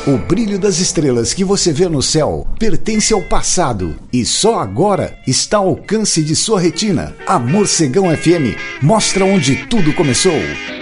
O brilho das estrelas que você vê no céu pertence ao passado e só agora está ao alcance de sua retina. A Morcegão FM mostra onde tudo começou.